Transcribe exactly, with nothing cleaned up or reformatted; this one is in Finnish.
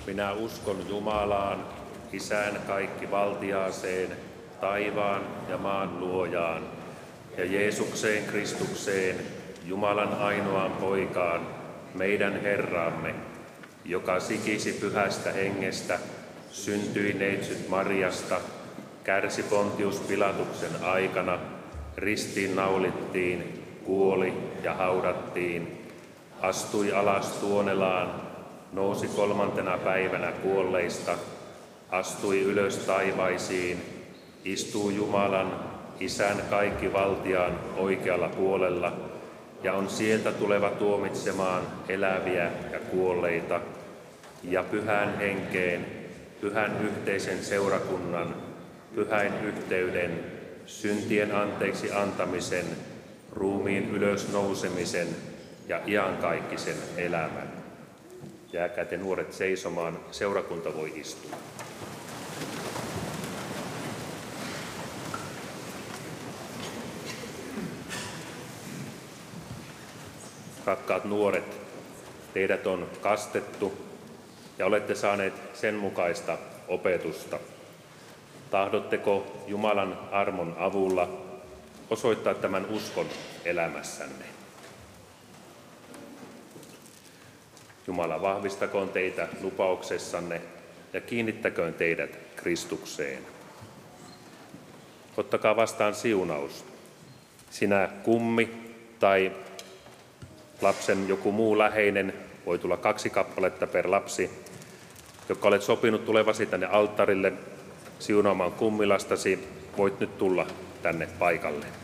Minä uskon Jumalaan, Isään kaikkivaltiaaseen, taivaan ja maan luojaan, ja Jeesukseen Kristukseen, Jumalan ainoaan poikaan, meidän Herraamme, joka sikisi pyhästä hengestä, syntyi neitsyt Marjasta, kärsi Pontius Pilatuksen aikana, ristiin naulittiin, kuoli ja haudattiin, astui alas Tuonelaan, nousi kolmantena päivänä kuolleista, astui ylös taivaisiin, istuu Jumalan, Isän kaikkivaltiaan oikealla puolella, ja on sieltä tuleva tuomitsemaan eläviä ja kuolleita, ja pyhän henkeen, pyhän yhteisen seurakunnan, pyhäin yhteyden, syntien anteeksi antamisen, ruumiin ylösnousemisen ja iankaikkisen elämän. Jääkää te nuoret seisomaan, seurakunta voi istua. Rakkaat nuoret, teidät on kastettu ja olette saaneet sen mukaista opetusta. Tahdotteko Jumalan armon avulla osoittaa tämän uskon elämässänne? Jumala vahvistakoon teitä lupauksessanne ja kiinnittäköön teidät Kristukseen. Ottakaa vastaan siunaus. Sinä kummi tai lapsen joku muu läheinen, voi tulla kaksi kappaletta per lapsi, jotka olet sopinut tulevasi tänne alttarille siunaamaan kummilastasi, voit nyt tulla tänne paikalle.